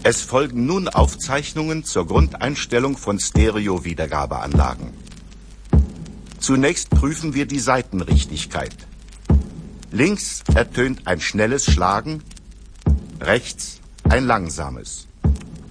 Es folgen nun Aufzeichnungen zur Grundeinstellung von Stereo-Wiedergabeanlagen. Zunächst prüfen wir die Saitenrichtigkeit. Links ertönt ein schnelles Schlagen, rechts ein langsames.